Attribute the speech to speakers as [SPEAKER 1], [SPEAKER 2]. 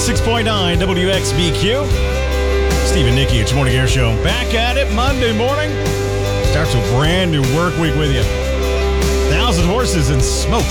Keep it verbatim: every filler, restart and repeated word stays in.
[SPEAKER 1] six point nine W X B Q. Steve and Nikki, it's your Morning Air Show. Back at it Monday morning. Starts a brand new work week with you. Thousand horses and smoke.